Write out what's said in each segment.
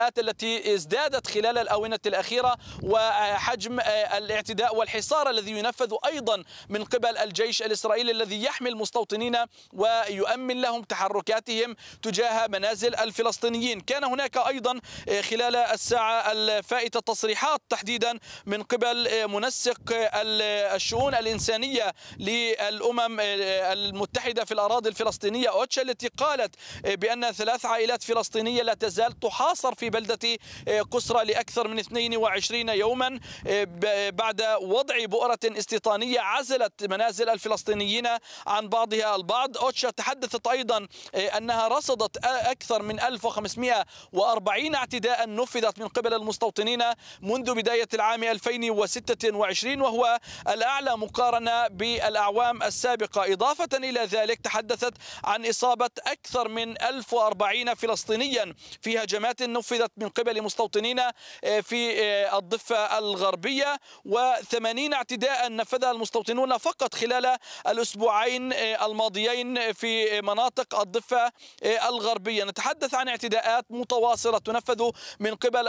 التي ازدادت خلال الآونة الأخيرة، وحجم الاعتداء والحصار الذي ينفذ أيضا من قبل الجيش الإسرائيلي الذي يحمي المستوطنين ويؤمن لهم تحركاتهم تجاه منازل الفلسطينيين. كان هناك أيضا خلال الساعة الفائتة تصريحات تحديدا من قبل منسق الشؤون الإنسانية للأمم المتحدة في الأراضي الفلسطينية أوتشا، التي قالت بأن 3 عائلات فلسطينية لا تزال تحاصر في بلدة قسرى لأكثر من 22 يوما بعد وضع بؤرة استيطانية عزلت منازل الفلسطينيين عن بعضها البعض. أوتشا تحدثت أيضا أنها رصدت أكثر من 1540 اعتداء نفذت من قبل المستوطنين منذ بداية العام 2026، وهو الأعلى مقارنة بالأعوام السابقة. إضافة إلى ذلك تحدثت عن إصابة أكثر من 1040 فلسطينيا في هجمات نفذت من قبل مستوطنين في الضفة الغربية، و80 اعتداء نفذها المستوطنون فقط خلال الأسبوعين الماضيين في مناطق الضفة الغربية. نتحدث عن اعتداءات متواصلة تنفذ من قبل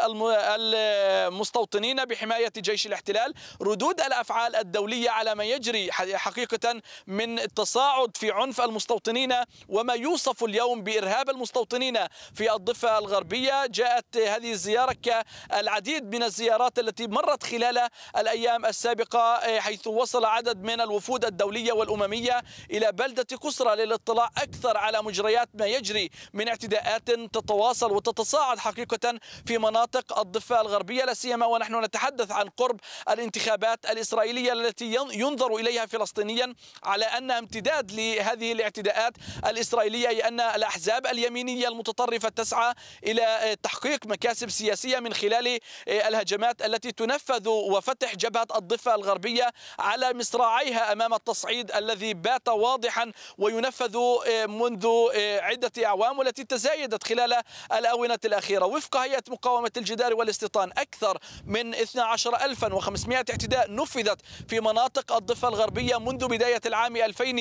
المستوطنين بحماية جيش الاحتلال. ردود الأفعال الدولية على ما يجري حقيقة من تصاعد في عنف المستوطنين وما يوصف اليوم بإرهاب المستوطنين في الضفة الغربية. جاءت هذه الزيارة كالعديد من الزيارات التي مرت خلال الأيام السابقة، حيث وصل عدد من الوفود الدولية والأممية إلى بلدة قسرى للاطلاع أكثر على مجريات ما يجري من اعتداءات تتواصل وتتصاعد حقيقة في مناطق الضفة الغربية، لا سيما ونحن نتحدث عن قرب الانتخابات الإسرائيلية التي ينظر إليها فلسطينيا على أنها امتداد لهذه الاعتداءات الإسرائيلية، أي أن الأحزاب اليمينية المتطرفة تسعى إلى تحقيق مكاسب سياسية من خلال الهجمات التي تنفذ وفتح جبهة الضفة الغربية على مصراعيها أمام التصعيد الذي بات واضحا وينفذ منذ عدة أعوام والتي تزايدت خلال الآونة الأخيرة. وفق هيئة مقاومة الجدار والاستيطان أكثر من 12500 اعتداء نفذت في مناطق الضفة الغربية منذ بداية العام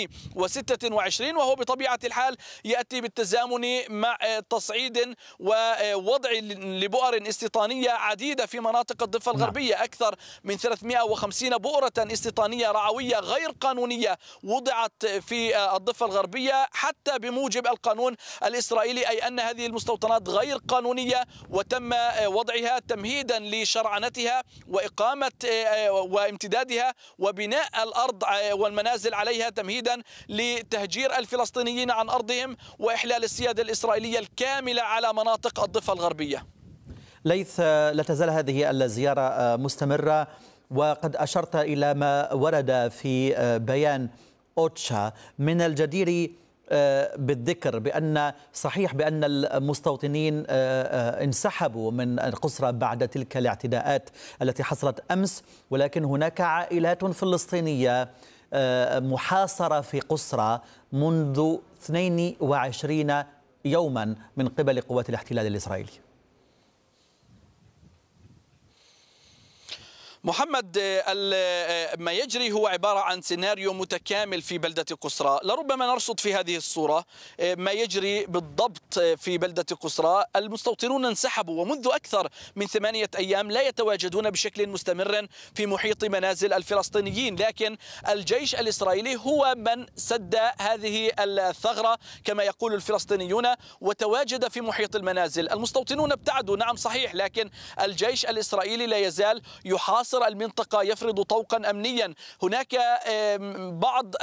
2026، وهو بطبيعة الحال يأتي بالتزامن مع تصعيد ووضع لبؤر استيطانية عديدة في مناطق الضفة الغربية. أكثر من 350 بؤرة استيطانية رعوية غير قانونية وضعت في الضفة الغربية حتى بموجب القانون الإسرائيلي، أي أن هذه المستوطنات غير قانونية وتم وضعها تمهيدا لشرعنتها وإقامة وامتدادها وبناء الأرض والمنازل عليها تمهيدا لتهجير الفلسطينيين عن أرضهم وإحلال السيادة الإسرائيلية الكاملة على مناطق الضفة الغربية. ليث، لا تزال هذه الزيارة مستمرة، وقد أشرت إلى ما ورد في بيان أوتشا. من الجدير بالذكر بأن صحيح بأن المستوطنين انسحبوا من قسرى بعد تلك الاعتداءات التي حصلت أمس، ولكن هناك عائلات فلسطينية محاصرة في قسرى منذ 22 يوما من قبل قوات الاحتلال الإسرائيلي. محمد، ما يجري هو عبارة عن سيناريو متكامل في بلدة قسرى. لربما نرصد في هذه الصورة ما يجري بالضبط في بلدة قسرى. المستوطنون انسحبوا ومنذ أكثر من 8 أيام لا يتواجدون بشكل مستمر في محيط منازل الفلسطينيين، لكن الجيش الإسرائيلي هو من سد هذه الثغرة كما يقول الفلسطينيون وتواجد في محيط المنازل. المستوطنون ابتعدوا، نعم صحيح، لكن الجيش الإسرائيلي لا يزال يحاصر المنطقة، يفرض طوقا أمنيا. هناك بعض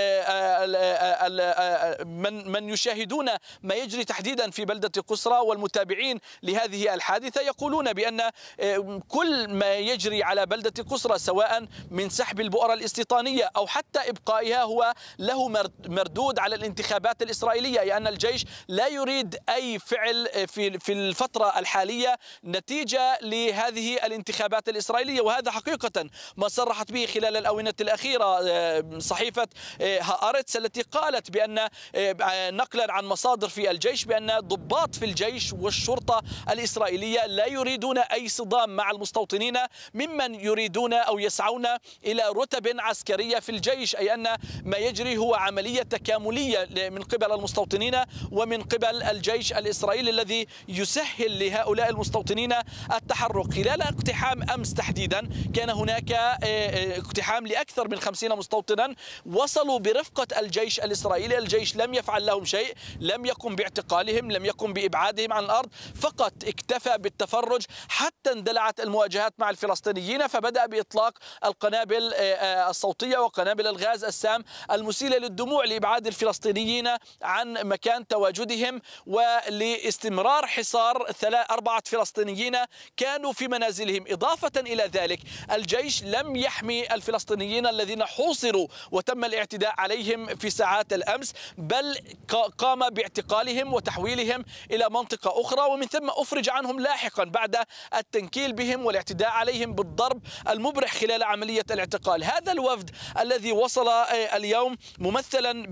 من يشاهدون ما يجري تحديدا في بلدة قسرى والمتابعين لهذه الحادثة يقولون بأن كل ما يجري على بلدة قسرى سواء من سحب البؤرة الاستيطانية أو حتى إبقائها هو له مردود على الانتخابات الإسرائيلية، لأن يعني الجيش لا يريد أي فعل في الفترة الحالية نتيجة لهذه الانتخابات الإسرائيلية، وهذا وهذا حقيقة ما صرحت به خلال الآونة الأخيرة صحيفة هآرتس التي قالت بأن نقلا عن مصادر في الجيش بأن ضباط في الجيش والشرطة الإسرائيلية لا يريدون أي صدام مع المستوطنين ممن يريدون أو يسعون إلى رتب عسكرية في الجيش، أي أن ما يجري هو عملية تكاملية من قبل المستوطنين ومن قبل الجيش الإسرائيلي الذي يسهل لهؤلاء المستوطنين التحرك. خلال اقتحام أمس تحديدا كان هناك اقتحام لأكثر من 50 مستوطنا وصلوا برفقة الجيش الإسرائيلي. الجيش لم يفعل لهم شيء، لم يقم باعتقالهم، لم يقم بإبعادهم عن الأرض، فقط اكتفى بالتفرج حتى اندلعت المواجهات مع الفلسطينيين، فبدأ بإطلاق القنابل الصوتية وقنابل الغاز السام المسيلة للدموع لإبعاد الفلسطينيين عن مكان تواجدهم ولاستمرار حصار 4 فلسطينيين كانوا في منازلهم. إضافة إلى ذلك الجيش لم يحمي الفلسطينيين الذين حوصروا وتم الاعتداء عليهم في ساعات الأمس، بل قام باعتقالهم وتحويلهم إلى منطقة أخرى، ومن ثم أفرج عنهم لاحقا بعد التنكيل بهم والاعتداء عليهم بالضرب المبرح خلال عملية الاعتقال. هذا الوفد الذي وصل اليوم ممثلا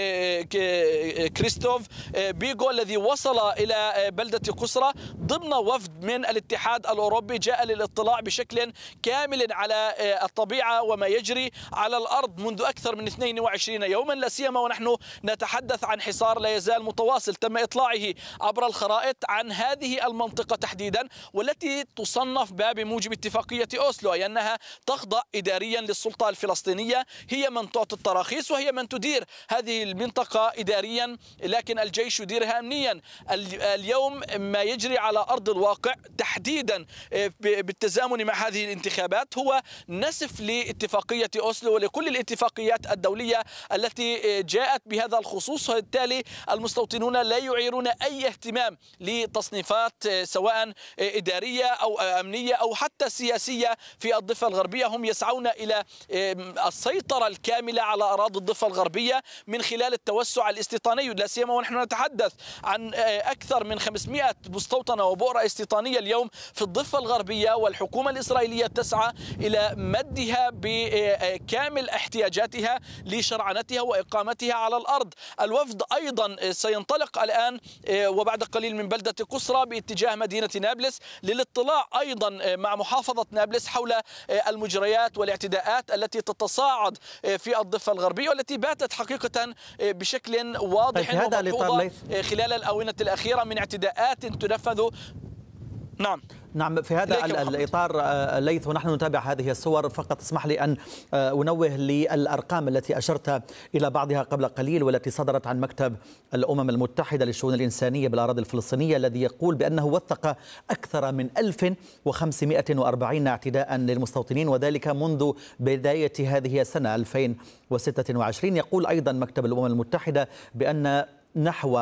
بكريستوف بيغو الذي وصل إلى بلدة قسرة ضمن وفد من الاتحاد الأوروبي جاء للاطلاع بشكل كامل على الطبيعة وما يجري على الأرض منذ أكثر من 22 يوما، لا سيما ونحن نتحدث عن حصار لا يزال متواصل. تم إطلاعه عبر الخرائط عن هذه المنطقة تحديدا والتي تصنف بموجب اتفاقية أوسلو، أي أنها تخضع إداريا للسلطة الفلسطينية، هي من تعطي التراخيص وهي من تدير هذه المنطقة إداريا، لكن الجيش يديرها أمنيا. اليوم ما يجري على أرض الواقع تحديدا بالتزامن مع هذه الانتخابات هو نسف لاتفاقية أوسلو ولكل الاتفاقيات الدولية التي جاءت بهذا الخصوص، وبالتالي المستوطنون لا يعيرون أي اهتمام لتصنيفات سواء إدارية أو أمنية أو حتى سياسية في الضفة الغربية. هم يسعون إلى السيطرة الكاملة على أراضي الضفة الغربية من خلال التوسع الاستيطاني، لا سيما ونحن نتحدث عن أكثر من 500 مستوطنة وبؤرة استيطانية اليوم في الضفة الغربية، والحكومة الإسرائيلية تسعى إلى مدها بكامل احتياجاتها لشرعنتها وإقامتها على الأرض. الوفد أيضا سينطلق الآن وبعد قليل من بلدة قسرة باتجاه مدينة نابلس للاطلاع أيضا مع محافظة نابلس حول المجريات والاعتداءات التي تتصاعد في الضفة الغربية والتي باتت حقيقة بشكل واضح وملحوظ خلال الآونة الأخيرة من اعتداءات تنفذ. نعم، في هذا الإطار ليث ونحن نتابع هذه الصور، فقط اسمح لي أن أنوه للأرقام التي أشرت إلى بعضها قبل قليل والتي صدرت عن مكتب الأمم المتحدة للشؤون الإنسانية بالأراضي الفلسطينية، الذي يقول بأنه وثق أكثر من 1540 اعتداء للمستوطنين وذلك منذ بداية هذه السنة 2026. يقول أيضا مكتب الأمم المتحدة بأن نحو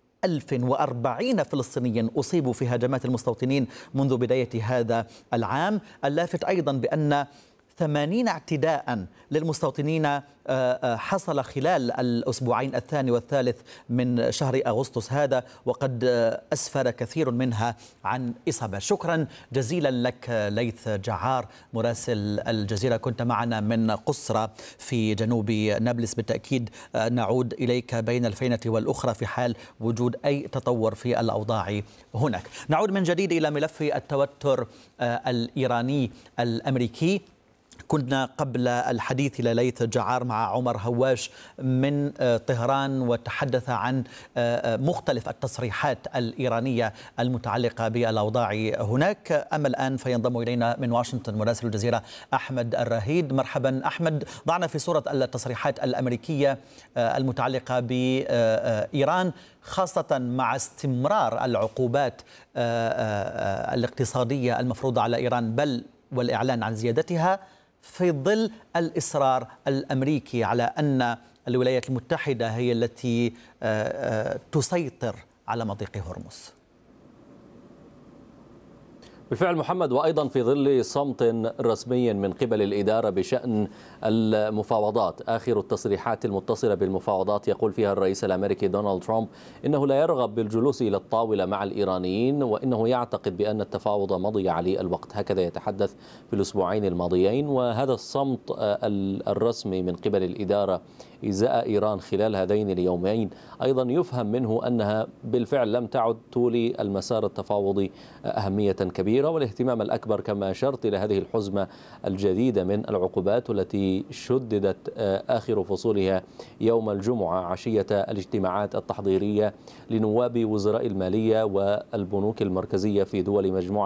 1040 فلسطينيا أصيبوا في هجمات المستوطنين منذ بداية هذا العام. اللافت أيضا بأن 80 اعتداء للمستوطنين حصل خلال الأسبوعين الثاني والثالث من شهر أغسطس هذا، وقد أسفر كثير منها عن إصابة. شكرا جزيلا لك ليث جعار مراسل الجزيرة، كنت معنا من قسرة في جنوب نابلس. بالتأكيد نعود إليك بين الفينة والأخرى في حال وجود أي تطور في الأوضاع هناك. نعود من جديد إلى ملف التوتر الإيراني الأمريكي. كنا قبل الحديث إلى ليث جعار مع عمر هواش من طهران وتحدث عن مختلف التصريحات الإيرانية المتعلقة بالأوضاع هناك. أما الآن فينضم إلينا من واشنطن مراسل الجزيرة أحمد الرهيد. مرحبا أحمد، ضعنا في صورة التصريحات الأمريكية المتعلقة بإيران خاصة مع استمرار العقوبات الاقتصادية المفروضة على إيران بل والإعلان عن زيادتها في ظل الإصرار الأمريكي على أن الولايات المتحدة هي التي تسيطر على مضيق هرمز. بالفعل محمد، وأيضا في ظل صمت رسمي من قبل الإدارة بشأن المفاوضات. آخر التصريحات المتصلة بالمفاوضات يقول فيها الرئيس الأمريكي دونالد ترامب إنه لا يرغب بالجلوس إلى الطاولة مع الإيرانيين، وإنه يعتقد بأن التفاوض مضي عليه الوقت. هكذا يتحدث في الأسبوعين الماضيين. وهذا الصمت الرسمي من قبل الإدارة إزاء إيران خلال هذين اليومين أيضا يفهم منه أنها بالفعل لم تعد تولي المسار التفاوضي أهمية كبيرة، والاهتمام الأكبر كما أشرت إلى هذه الحزمة الجديدة من العقوبات والتي شددت آخر فصولها يوم الجمعة عشية الاجتماعات التحضيرية لنواب وزراء المالية والبنوك المركزية في دول مجموعة